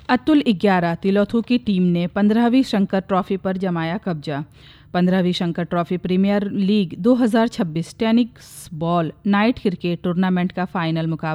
अतुल 11 तिलोथू की टीम ने 15वीं शंकर ट्रॉफी पर जमाया कब्जा। 15वीं Shankar trophy premiere league 2026 tennis ball night cricket tournament का फाइनल मुकाबला